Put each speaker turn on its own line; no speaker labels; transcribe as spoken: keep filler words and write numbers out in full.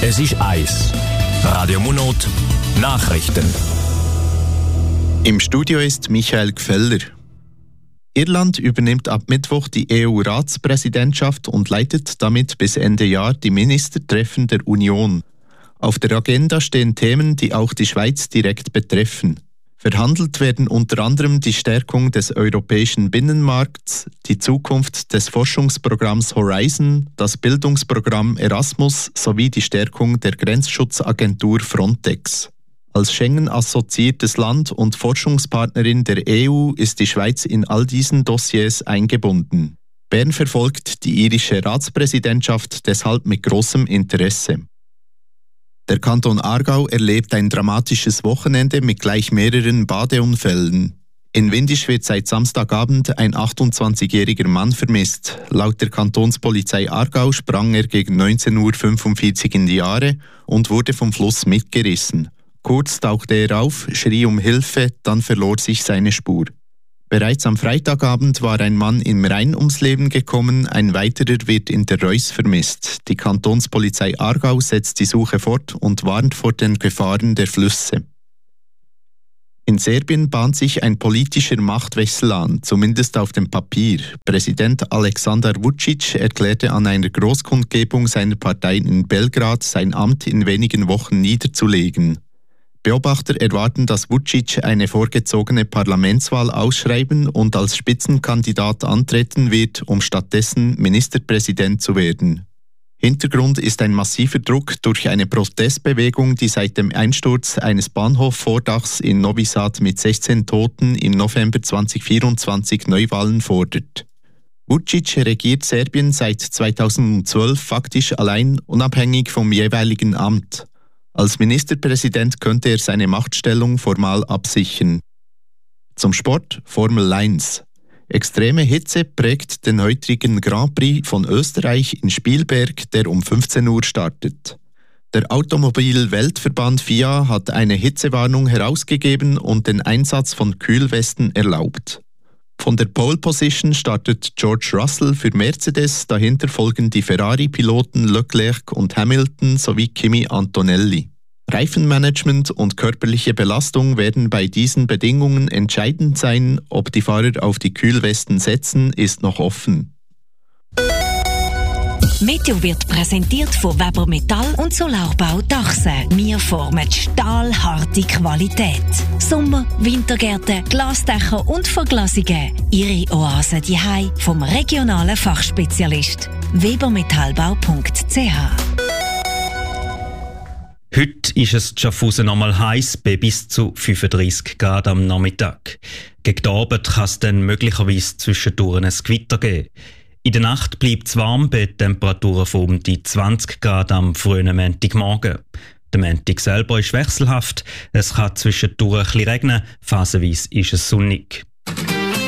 Es ist eins. Radio Monot Nachrichten.
Im Studio ist Michael Gfeller. Irland übernimmt ab Mittwoch die E U-Ratspräsidentschaft und leitet damit bis Ende Jahr die Ministertreffen der Union. Auf der Agenda stehen Themen, die auch die Schweiz direkt betreffen. Verhandelt werden unter anderem die Stärkung des europäischen Binnenmarkts, die Zukunft des Forschungsprogramms Horizon, das Bildungsprogramm Erasmus sowie die Stärkung der Grenzschutzagentur Frontex. Als Schengen-assoziiertes Land und Forschungspartnerin der E U ist die Schweiz in all diesen Dossiers eingebunden. Bern verfolgt die irische Ratspräsidentschaft deshalb mit großem Interesse. Der Kanton Aargau erlebt ein dramatisches Wochenende mit gleich mehreren Badeunfällen. In Windisch wird seit Samstagabend ein achtundzwanzigjähriger Mann vermisst. Laut der Kantonspolizei Aargau sprang er gegen neunzehn Uhr fünfundvierzig in die Aare und wurde vom Fluss mitgerissen. Kurz tauchte er auf, schrie um Hilfe, dann verlor sich seine Spur. Bereits am Freitagabend war ein Mann im Rhein ums Leben gekommen, ein weiterer wird in der Reuss vermisst. Die Kantonspolizei Aargau setzt die Suche fort und warnt vor den Gefahren der Flüsse. In Serbien bahnt sich ein politischer Machtwechsel an, zumindest auf dem Papier. Präsident Aleksandar Vučić erklärte an einer Großkundgebung seiner Partei in Belgrad, sein Amt in wenigen Wochen niederzulegen. Beobachter erwarten, dass Vučić eine vorgezogene Parlamentswahl ausschreiben und als Spitzenkandidat antreten wird, um stattdessen Ministerpräsident zu werden. Hintergrund ist ein massiver Druck durch eine Protestbewegung, die seit dem Einsturz eines Bahnhofvordachs in Novi Sad mit sechzehn Toten im November zweitausendvierundzwanzig Neuwahlen fordert. Vučić regiert Serbien seit zweitausendzwölf faktisch allein, unabhängig vom jeweiligen Amt. Als Ministerpräsident könnte er seine Machtstellung formal absichern. Zum Sport Formel eins. Extreme Hitze prägt den heutigen Grand Prix von Österreich in Spielberg, der um fünfzehn Uhr startet. Der Automobil-Weltverband F I A hat eine Hitzewarnung herausgegeben und den Einsatz von Kühlwesten erlaubt. Von der Pole Position startet George Russell für Mercedes, dahinter folgen die Ferrari-Piloten Leclerc und Hamilton sowie Kimi Antonelli. Reifenmanagement und körperliche Belastung werden bei diesen Bedingungen entscheidend sein. Ob die Fahrer auf die Kühlwesten setzen, ist noch offen.
Meteo wird präsentiert von Weber Metall und Solarbau Dachse. Wir formen stahlharte Qualität. Sommer-, Wintergärten, Glasdächer und Verglasungen. Ihre Oase daheim vom regionalen Fachspezialist. webermetallbau punkt c h.
Heute ist es in Schaffhausen einmal heiß, bei bis zu fünfunddreissig Grad am Nachmittag. Gegen den Abend kann es dann möglicherweise zwischendurch ein Gewitter geben. In der Nacht bleibt es warm bei Temperaturen von um die zwanzig Grad am frühen Montagmorgen. Der Montag selber ist wechselhaft, es kann zwischendurch ein bisschen regnen, phasenweise ist es sonnig.